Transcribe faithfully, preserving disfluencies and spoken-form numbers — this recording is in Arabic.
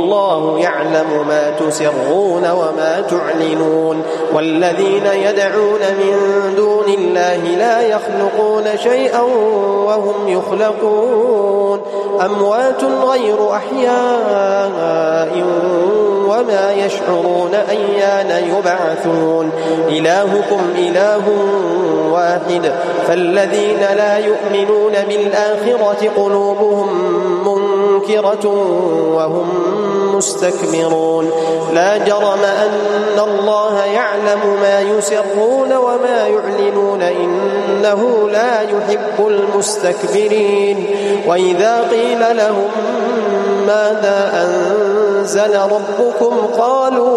الله يعلم ما تسرون وما تعلنون والذين يدعون من دون الله لا يخلقون شيئا وهم يخلقون أموات غير أحياء وما يشعرون أيان يبعثون إلهكم إله واحد فالذين لا يؤمنون بالآخرة قلوبهم منكرة وهم مستكبرون لا جرم أن الله يعلم ما يسرون وما يعلنون إنه لا يحب المستكبرين وإذا قيل لهم ماذا أنزل ربكم قالوا